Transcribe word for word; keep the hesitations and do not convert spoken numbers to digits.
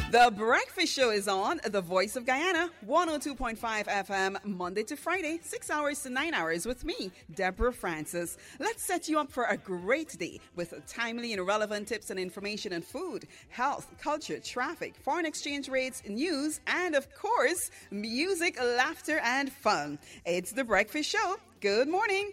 The Breakfast Show is on The Voice of Guyana, one oh two point five F M, Monday to Friday, six hours to nine hours with me, Deborah Francis. Let's set you up for a great day with timely and relevant tips and information on food, health, culture, traffic, foreign exchange rates, news, and of course, music, laughter, and fun. It's The Breakfast Show. Good morning.